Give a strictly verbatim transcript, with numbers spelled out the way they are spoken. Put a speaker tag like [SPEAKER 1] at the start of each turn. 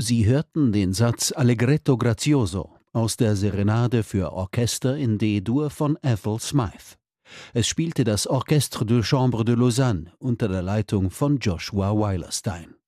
[SPEAKER 1] Sie hörten den Satz Allegretto grazioso aus der Serenade für Orchester in D-Dur von Ethel Smyth. Es spielte das Orchestre de Chambre de Lausanne unter der Leitung von Joshua Weilerstein.